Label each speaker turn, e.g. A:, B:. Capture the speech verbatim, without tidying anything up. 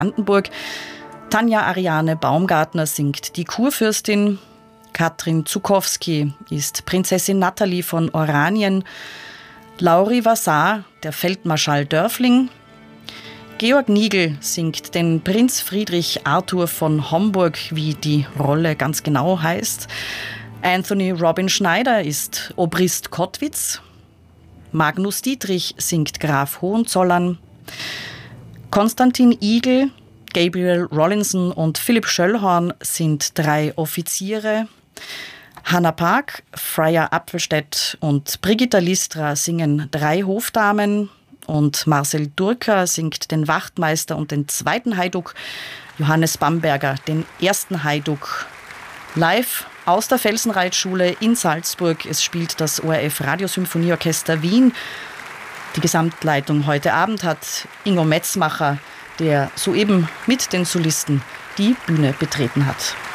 A: Brandenburg. Tanja Ariane Baumgartner singt die Kurfürstin. Katrin Zukowski ist Prinzessin Natalie von Oranien. Lauri Vasar, der Feldmarschall Dörfling. Georg Nigel singt den Prinz Friedrich Arthur von Homburg, wie die Rolle ganz genau heißt. Anthony Robin Schneider ist Obrist Kottwitz. Magnus Dietrich singt Graf Hohenzollern. Konstantin Igel, Gabriel Rollinson und Philipp Schöllhorn sind drei Offiziere. Hanna Park, Freya Apfelstedt und Brigitta Listra singen drei Hofdamen. Und Marcel Durker singt den Wachtmeister und den zweiten Haiduk. Johannes Bamberger den ersten Haiduk. Live aus der Felsenreitschule in Salzburg. Es spielt das O R F Radiosymphonieorchester Wien. Die Gesamtleitung heute Abend hat Ingo Metzmacher, der soeben mit den Solisten die Bühne betreten hat.